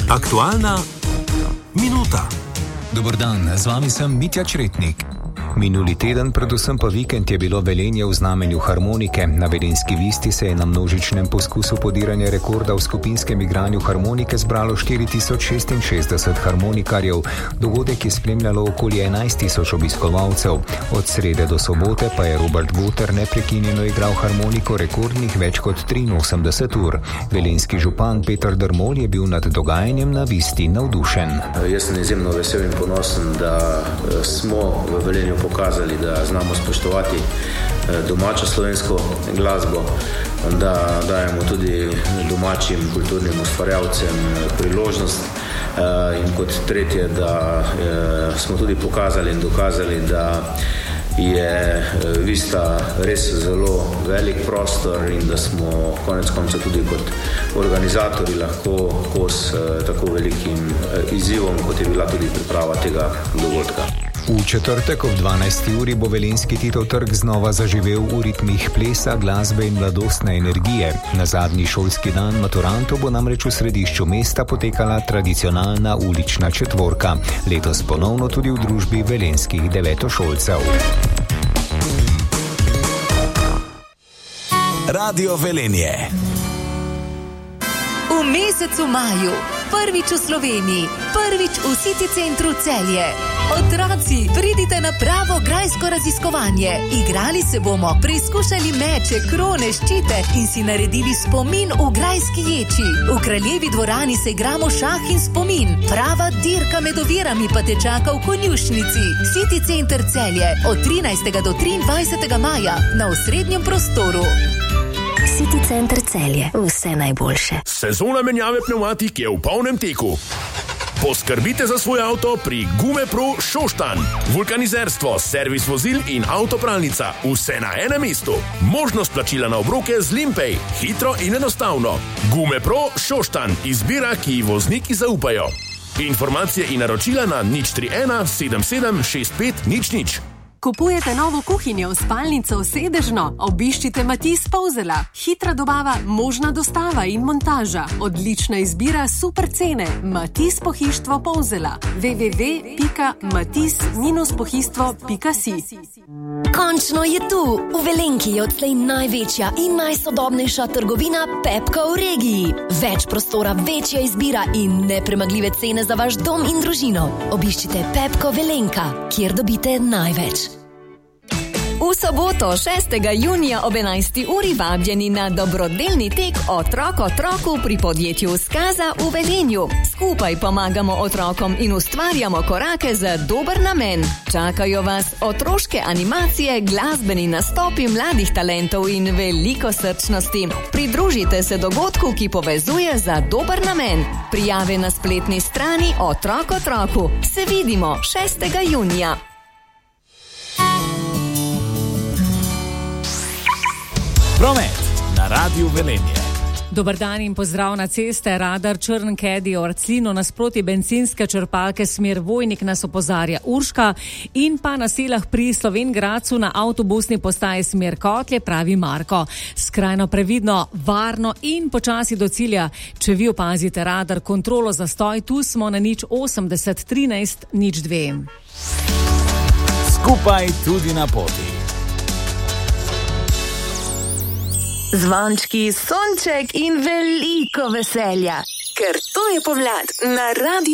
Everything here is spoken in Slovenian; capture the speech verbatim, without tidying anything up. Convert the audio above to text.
Aktualna minuta. Dober dan, z vami sem Mitja Čretnik. Minuli teden, predvsem pa vikend, je bilo Velenje v znamenju harmonike. Na Velenjski Listi se je na množičnem poskusu podiranja rekorda v skupinskem igranju harmonike zbralo štiri tisoč šestinšestdeset harmonikarjev. Dogodek je spremljalo okoli enajst tisoč obiskovalcev. Od srede do sobote pa je Robert Boter neprekinjeno igral harmoniko rekordnih več kot triinosemdeset ur. Velenjski župan Peter Dermol je bil nad dogajanjem na Visti navdušen. Jaz sem izjemno vesel in ponosen, da smo v Velenju pokazali, da znamo spoštovati domačo slovensko glasbo, da dajemo tudi domačim kulturnim ustvarjalcem priložnost in kot tretje, da smo tudi pokazali in dokazali, da je Vista res zelo velik prostor in da smo konec konca tudi kot organizatorji lahko kos tako velikim izzivom, kot je bila tudi priprava tega dogodka. V četrtek ob dvanajsti uri bo velenjski Titov trg znova zaživel v ritmih plesa, glasbe in mladostne energije. Na zadnji šolski dan maturantov bo namreč v središču mesta potekala tradicionalna ulična četvorka. Letos ponovno tudi v družbi velenjskih devetošolcev. Radio Velenje. V mesecu maju, prvič v Sloveniji, prvič v City centru Celje. Otroci, pridite na pravo grajsko raziskovanje. Igrali se bomo, preizkušali meče, krone, ščite in si naredili spomin v grajski ječi. V Kraljevi dvorani se igramo šah in spomin. Prava dirka med ovirami pa te čaka v konjušnici. City center Celje od trinajstega do triindvajsetega maja na osrednjem prostoru. City center Celje, vse najboljše. Sezona menjave pnevmatik je v polnem teku. Poskrbite za svoj avto pri Gumepro Šoštanj. Vulkanizerstvo, servis vozil in avtopralnica. Vse na enem mestu. Možnost plačila na obroke z Limpay. Hitro in enostavno. Gumepro Šoštanj. Izbira, ki ji vozniki zaupajo. Informacije in naročila na nič tri ena sedem sedem šest pet nič nič. Kupujete novo kuhinjo, spalnico, sedežno? Obiščite Matiz Polzela. Hitra dobava, možna dostava in montaža. Odlična izbira, super cene. Matiz Pohištvo Polzela. w w w pika matiz pohištvo pika si. Končno je tu! V Velenki je odslej največja in najsodobnejša trgovina Pepka v regiji. Več prostora, večja izbira in nepremagljive cene za vaš dom in družino. Obiščite Pepko Velenka, kjer dobite največ. V soboto, šestega junija ob enajsti uri vabljeni na dobrodelni tek Otrok otroku pri podjetju Skaza v Velenju. Skupaj pomagamo otrokom in ustvarjamo korake za dober namen. Čakajo vas otroške animacije, glasbeni nastopi mladih talentov in veliko srčnosti. Pridružite se dogodku, ki povezuje za dober namen. Prijave na spletni strani Otrok otroku. Se vidimo šestega junija. Promet na Radiu Velenje. Dober dan in pozdrav na ceste. Radar Črn Kedi Orclino nasproti bencinske črpalke smer Vojnik nas opozarja Urška in pa na selah pri Slovenj Gradcu na avtobusni postaji smer Kotlje pravi Marko. Skrajno previdno, varno in počasi do cilja. Če vi opazite radar kontrolo zastoj, tu smo na nič osemdeset trinajst nič dve. Skupaj tudi na poti. Zvončki, sonček in veliko veselja, ker to je pomlad na Radiu